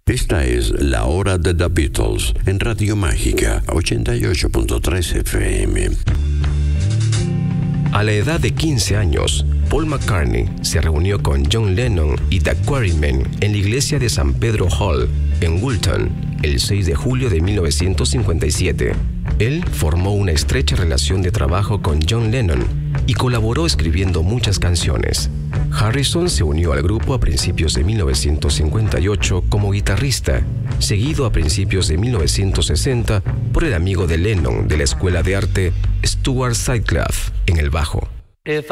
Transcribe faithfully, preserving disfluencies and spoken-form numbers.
Esta es La Hora de The Beatles en Radio Mágica ochenta y ocho punto tres F M. A la edad de quince años, Paul McCartney se reunió con John Lennon y The Quarrymen en la iglesia de San Pedro Hall, en Woolton, el seis de julio de mil novecientos cincuenta y siete. Él formó una estrecha relación de trabajo con John Lennon y colaboró escribiendo muchas canciones. Harrison se unió al grupo a principios de mil novecientos cincuenta y ocho como guitarrista, seguido a principios de mil novecientos sesenta por el amigo de Lennon de la escuela de arte, Stuart Sutcliffe, en el bajo.